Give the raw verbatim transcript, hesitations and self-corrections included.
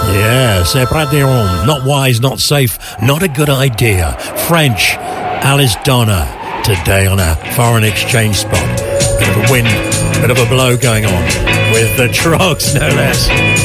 Yeah, c'est pratiront. Not wise, not safe, not a good idea. French, Alice Donna, today on a foreign exchange spot. Bit of a wind, bit of a blow going on with the Trogs, no less.